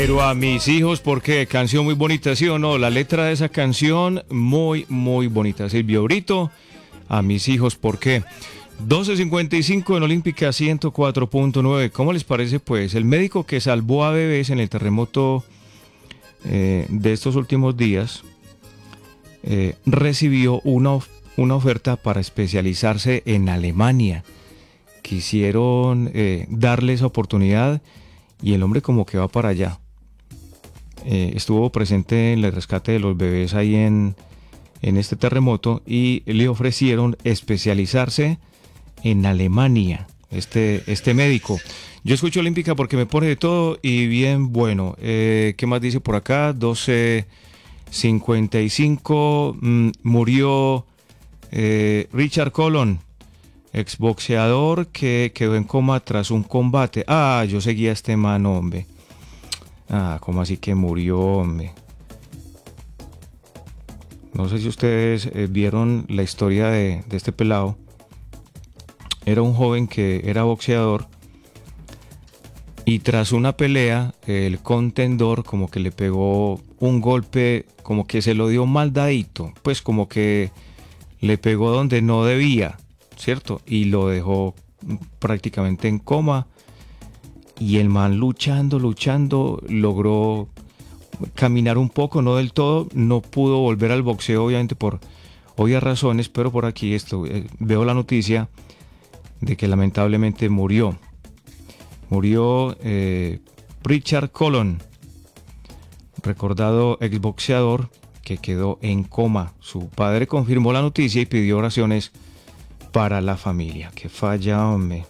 Pero a mis hijos, ¿por qué? Canción muy bonita, ¿sí o no? La letra de esa canción, muy, muy bonita. Silvio Brito, a mis hijos, ¿por qué? 12:55 en Olímpica 104.9. ¿Cómo les parece, pues? El médico que salvó a bebés en el terremoto de estos últimos días recibió una oferta para especializarse en Alemania. Quisieron darle esa oportunidad y el hombre como que va para allá. Estuvo presente en el rescate de los bebés ahí en este terremoto y le ofrecieron especializarse en Alemania, este médico. Yo escucho Olímpica porque me pone de todo y bien bueno. ¿Qué más dice por acá? 12:55, murió Richard Colon, exboxeador que quedó en coma tras un combate. Ah, yo seguía a este man, hombre. Ah, ¿cómo así que murió, hombre? No sé si ustedes vieron la historia de este pelado. Era un joven que era boxeador y tras una pelea el contendor como que le pegó un golpe, como que se lo dio mal dadito, pues como que le pegó donde no debía, ¿cierto? Y lo dejó prácticamente en coma. Y el man luchando, logró caminar un poco, no del todo, no pudo volver al boxeo, obviamente por obvias razones, pero por aquí veo la noticia de que lamentablemente murió. Murió Richard Colon, recordado exboxeador que quedó en coma. Su padre confirmó la noticia y pidió oraciones para la familia. ¡Qué falla, hombre!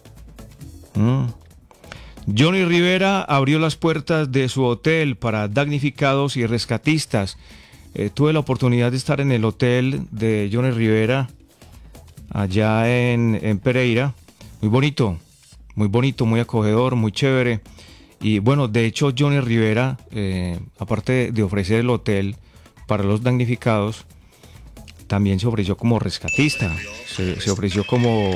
Johnny Rivera abrió las puertas de su hotel para damnificados y rescatistas. Tuve la oportunidad de estar en el hotel de Johnny Rivera, allá en Pereira. Muy bonito, muy acogedor, muy chévere. Y bueno, de hecho Johnny Rivera, aparte de ofrecer el hotel para los damnificados, también se ofreció como rescatista. Se ofreció como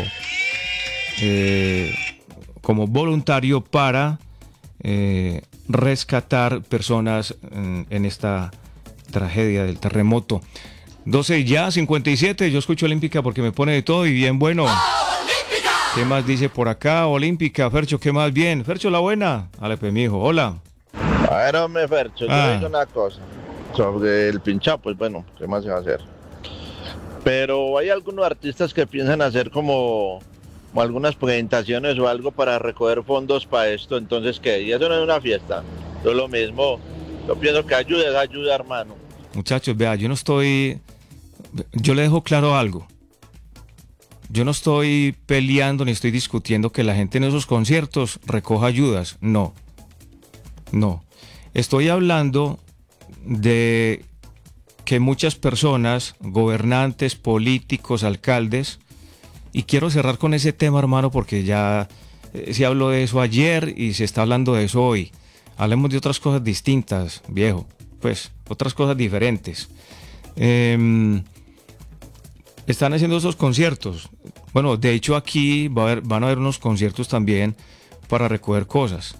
voluntario para rescatar personas en esta tragedia del terremoto. 12:57, yo escucho Olímpica porque me pone de todo y bien bueno. ¡Olímpica! ¿Qué más dice por acá? Olímpica, Fercho, ¿qué más bien? Fercho, la buena. Dale, pues, mijo, hola. A ver, hombre, Fercho, yo digo una cosa sobre el pinchado, pues bueno, ¿qué más se va a hacer? Pero hay algunos artistas que piensan hacer como algunas presentaciones o algo para recoger fondos para esto, entonces ¿qué? Y eso no es una fiesta, es lo mismo. Yo pienso que ayuda, hermano. Muchachos, vea, yo le dejo claro algo. Yo no estoy peleando ni estoy discutiendo que la gente en esos conciertos recoja ayudas, no. Estoy hablando de que muchas personas, gobernantes, políticos, alcaldes, y quiero cerrar con ese tema, hermano, porque ya se habló de eso ayer y se está hablando de eso hoy. Hablemos de otras cosas distintas, viejo. Pues, otras cosas diferentes. Están haciendo esos conciertos. Bueno, de hecho aquí van a haber unos conciertos también para recoger cosas.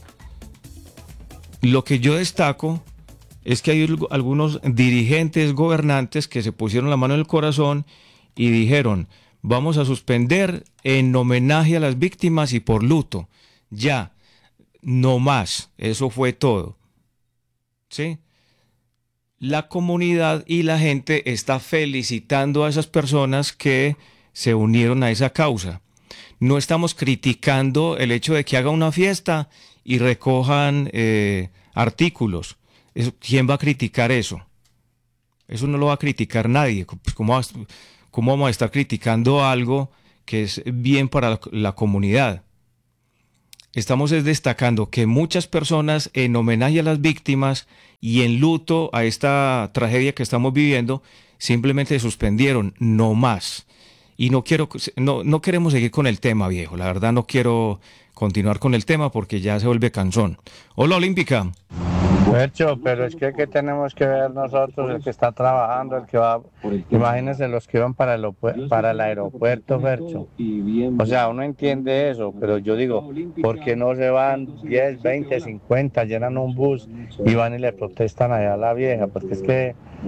Lo que yo destaco es que hay algunos dirigentes, gobernantes que se pusieron la mano en el corazón y dijeron: vamos a suspender en homenaje a las víctimas y por luto. Ya, no más. Eso fue todo. ¿Sí? La comunidad y la gente está felicitando a esas personas que se unieron a esa causa. No estamos criticando el hecho de que haga una fiesta y recojan artículos. ¿Quién va a criticar eso? Eso no lo va a criticar nadie. Pues, ¿cómo vamos a estar criticando algo que es bien para la comunidad? Estamos destacando que muchas personas en homenaje a las víctimas y en luto a esta tragedia que estamos viviendo simplemente suspendieron, no más. Y no queremos seguir con el tema, viejo. La verdad no quiero continuar con el tema porque ya se vuelve cansón. Hola, Olímpica. Fercho, pero es que tenemos que ver nosotros, el que está trabajando, el que va, imagínense los que van para el aeropuerto, Fercho. O sea, uno entiende eso, pero yo digo, ¿por qué no se van 10, 20, 50, llenan un bus y van y le protestan allá a la vieja? Porque es que